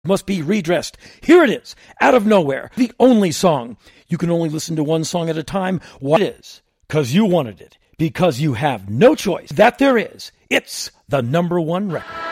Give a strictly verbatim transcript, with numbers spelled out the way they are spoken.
must be redressed. Here it is, out of nowhere, the only song. You can only listen to one song at a time. What it is? Because you wanted it. Because you have no choice. That there is. It's the number one record.